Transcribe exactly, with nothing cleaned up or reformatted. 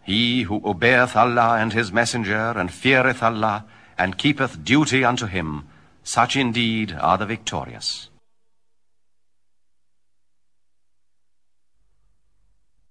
He who obeyeth Allah and his messenger, and feareth Allah, and keepeth duty unto him, such indeed are the victorious.